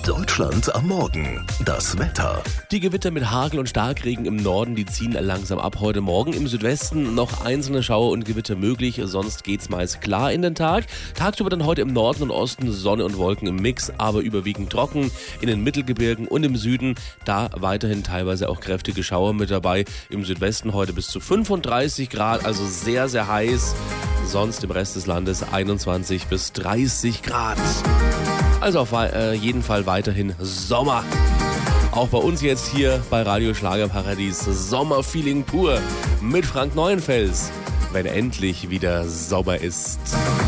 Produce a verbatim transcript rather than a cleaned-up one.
Deutschland am Morgen. Das Wetter. Die Gewitter mit Hagel und Starkregen im Norden, die ziehen langsam ab heute Morgen. Im Südwesten noch einzelne Schauer und Gewitter möglich, sonst geht's meist klar in den Tag. Tagsüber dann heute im Norden und Osten Sonne und Wolken im Mix, aber überwiegend trocken. In den Mittelgebirgen und im Süden da weiterhin teilweise auch kräftige Schauer mit dabei. Im Südwesten heute bis zu fünfunddreißig Grad, also sehr, sehr heiß. Sonst im Rest des Landes einundzwanzig bis dreißig Grad. Also auf äh, jeden Fall weiterhin Sommer. Auch bei uns jetzt hier bei Radio Schlagerparadies Sommerfeeling pur mit Frank Neuenfels, wenn endlich wieder Sommer ist.